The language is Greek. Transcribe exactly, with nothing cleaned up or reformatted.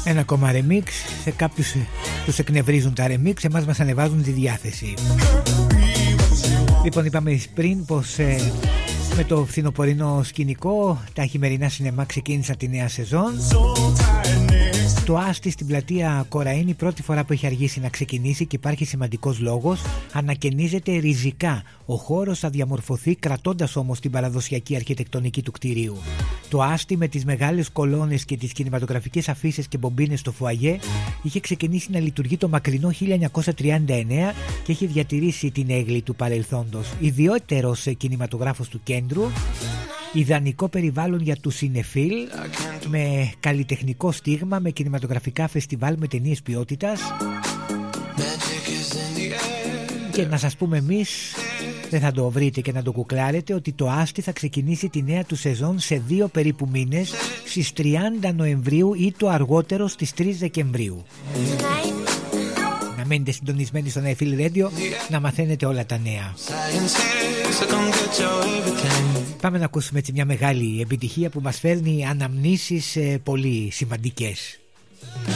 Ένα ακόμα remix. Σε κάποιους τους εκνευρίζουν τα remix, εμάς μας ανεβάζουν τη διάθεση. Λοιπόν, είπαμε πριν πως ε, με το φθινοπορεινό σκηνικό τα χειμερινά σινεμά ξεκίνησαν τη νέα σεζόν. Το Άστι στην πλατεία Κορά είναι η πρώτη φορά που έχει αργήσει να ξεκινήσει και υπάρχει σημαντικός λόγος. Ανακαινίζεται ριζικά. Ο χώρος θα διαμορφωθεί κρατώντας όμως την παραδοσιακή αρχιτεκτονική του κτηρίου. Το Άστι με τις μεγάλες κολόνες και τις κινηματογραφικές αφίσες και μπομπίνες στο φουαγέ είχε ξεκινήσει να λειτουργεί το μακρινό χίλια εννιακόσια τριάντα εννέα και έχει διατηρήσει την έγκλη του παρελθόντος. Ιδιότερος κινηματογράφος του κέντρου. Ιδανικό περιβάλλον για τους σινεφίλ, με καλλιτεχνικό στίγμα, με κινηματογραφικά φεστιβάλ με ταινίες ποιότητας. Και να σας πούμε εμείς, δεν θα το βρείτε και να το κουκλάρετε, ότι το Άστι θα ξεκινήσει τη νέα του σεζόν σε δύο περίπου μήνες, στις τριάντα Νοεμβρίου ή το αργότερο στις τρεις Δεκεμβρίου. Να μένετε συντονισμένοι στο Nightfield Radio, να μαθαίνετε όλα τα νέα. Πάμε να ακούσουμε έτσι μια μεγάλη επιτυχία που μας φέρνει αναμνήσεις ε, πολύ σημαντικές.